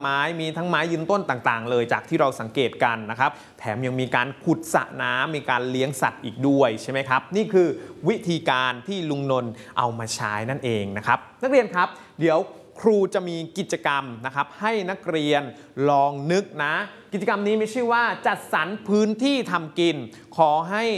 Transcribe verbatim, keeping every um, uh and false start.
ไม้มีทั้งไม้ยืนต้นต่างๆเลยจากที่เราสังเกตกันนะครับแถมยังมีการขุดสระน้ำมีการเลี้ยงสัตว์อีกด้วยใช่ไหมครับนี่คือวิธีการที่ลุงนนท์เอามาใช้นั่นเองนะครับนักเรียนครับเดี๋ยวครูจะมีกิจกรรมนะครับให้นักเรียนลองนึกนะกิจกรรมนี้มีชื่อว่าจัดสรรพื้นที่ทำกินขอให้